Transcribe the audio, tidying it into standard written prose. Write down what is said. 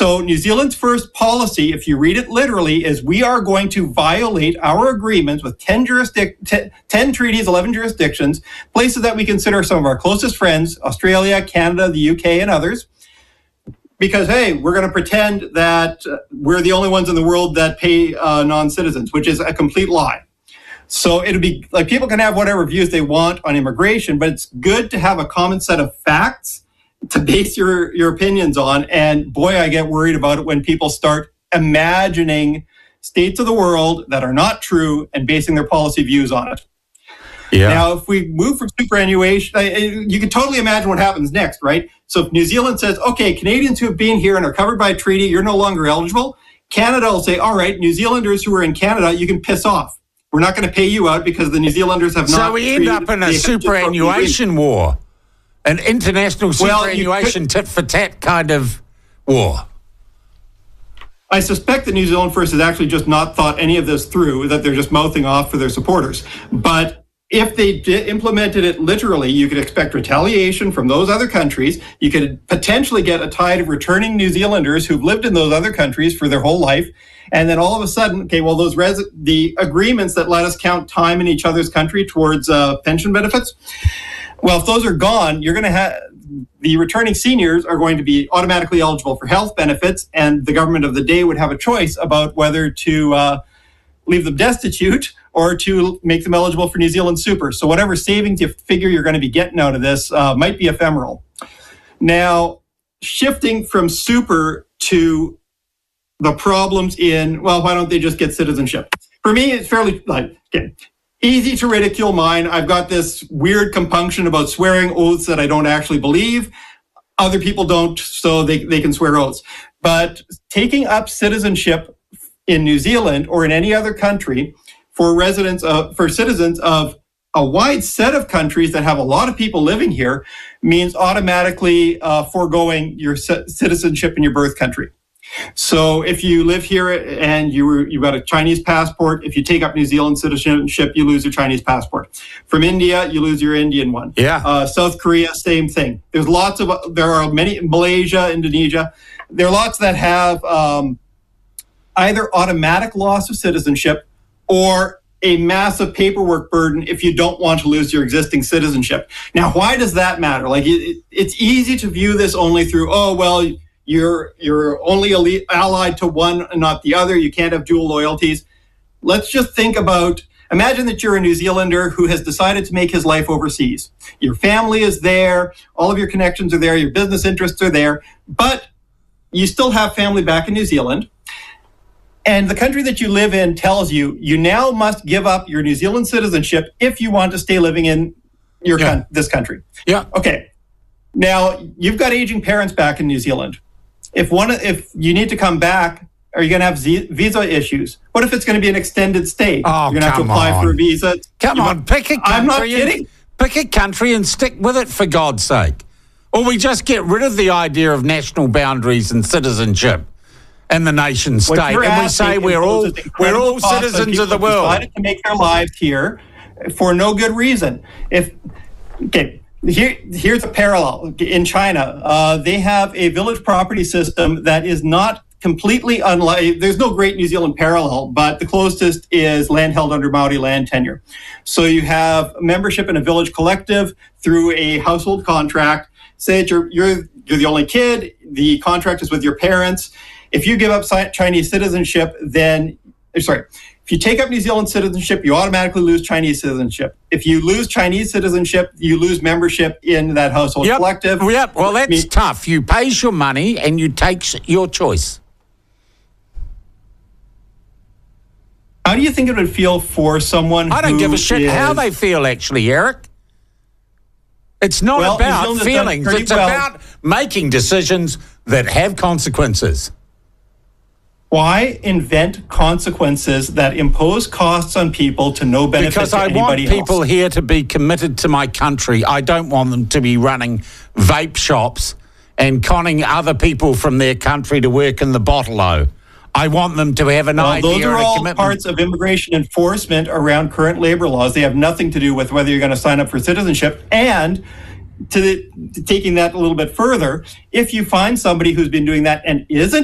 So New Zealand's first policy, if you read it literally, is we are going to violate our agreements with 10 treaties, 11 jurisdictions, places that we consider some of our closest friends, Australia, Canada, the UK, and others. Because, hey, we're going to pretend that we're the only ones in the world that pay non-citizens, which is a complete lie. So it'll be like people can have whatever views they want on immigration, but it's good to have a common set of facts to base your opinions on. And boy, I get worried about it when people start imagining states of the world that are not true and basing their policy views on it. Yeah. Now, if we move from superannuation, you can totally imagine what happens next, right? So if New Zealand says, okay, Canadians who have been here and are covered by a treaty, you're no longer eligible, Canada will say, all right, New Zealanders who are in Canada, you can piss off. We're not going to pay you out because the New Zealanders have not. So we end up in a superannuation war, an international superannuation tit for tat kind of war. I suspect that New Zealand First has actually just not thought any of this through, that they're just mouthing off for their supporters. But if they implemented it literally, you could expect retaliation from those other countries. You could potentially get a tide of returning New Zealanders who've lived in those other countries for their whole life. And then all of a sudden, okay, well, the agreements that let us count time in each other's country towards pension benefits, well, if those are gone, you're going to have the returning seniors are going to be automatically eligible for health benefits, and the government of the day would have a choice about whether to leave them destitute or to make them eligible for New Zealand Super. So whatever savings you figure you're going to be getting out of this might be ephemeral. Now, shifting from Super to the problems in, well, why don't they just get citizenship? For me, it's fairly easy to ridicule mine. I've got this weird compunction about swearing oaths that I don't actually believe. Other people don't, so they can swear oaths. But taking up citizenship in New Zealand or in any other country for citizens of a wide set of countries that have a lot of people living here means automatically foregoing your citizenship in your birth country. So if you live here and you've got a Chinese passport, if you take up New Zealand citizenship, you lose your Chinese passport. From India, you lose your Indian one. Yeah. South Korea, same thing. There are many, Malaysia, Indonesia. There are lots that have either automatic loss of citizenship or a massive paperwork burden if you don't want to lose your existing citizenship. Now, why does that matter? Like, it's easy to view this only through, oh, well, you're only allied to one and not the other. You can't have dual loyalties. Let's just think about, imagine that you're a New Zealander who has decided to make his life overseas. Your family is there, all of your connections are there, your business interests are there, but you still have family back in New Zealand. And the country that you live in tells you, you now must give up your New Zealand citizenship if you want to stay living in this country. Yeah. Okay. Now, you've got aging parents back in New Zealand. If you need to come back, are you going to have visa issues? What if it's going to be an extended stay? Oh, you're going to have to apply for a visa. Come on, pick a country. I'm not kidding. Pick a country and stick with it, for God's sake. Or we just get rid of the idea of national boundaries and citizenship and the nation state, and we say we're all citizens of the world. Decided to make their lives here for no good reason. Here's a parallel. In China, they have a village property system that is not completely unlike, there's no great New Zealand parallel, but the closest is land held under Maori land tenure. So you have membership in a village collective through a household contract. Say that you're the only kid, the contract is with your parents. If you give up Chinese citizenship, if you take up New Zealand citizenship, you automatically lose Chinese citizenship. If you lose Chinese citizenship, you lose membership in that household collective. Yep. Well, that's tough. You pays your money and you takes your choice. How do you think it would feel for someone I don't give a shit how they feel, actually, Eric. It's not about feelings. It's about making decisions that have consequences. Why invent consequences that impose costs on people to no benefit because to anybody else? Because I want people here to be committed to my country. I don't want them to be running vape shops and conning other people from their country to work in the bottle-o. I want them to have an idea and a commitment. Those are all parts of immigration enforcement around current labor laws. They have nothing to do with whether you're going to sign up for citizenship. And taking that a little bit further, if you find somebody who's been doing that and isn't